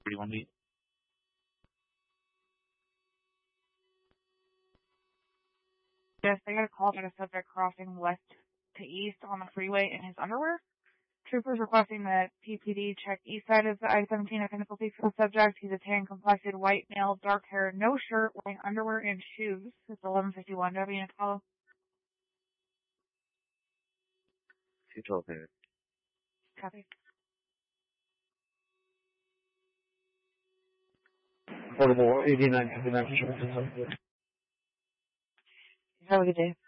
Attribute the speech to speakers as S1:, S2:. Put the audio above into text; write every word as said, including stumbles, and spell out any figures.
S1: thirty-one B.
S2: Yes, I got a call about a subject crossing west to east on the freeway in his underwear. Troopers requesting that P P D check east side of the I seventeen at Pinnacle Peak for the subject. He's a tan-complected white male, dark hair, no shirt, wearing underwear and shoes. It's eleven fifty-one. Do I have any follow?
S1: two twelve here.
S2: Copy.
S1: Portable eighty-nine fifty-nine.
S2: Have a good day.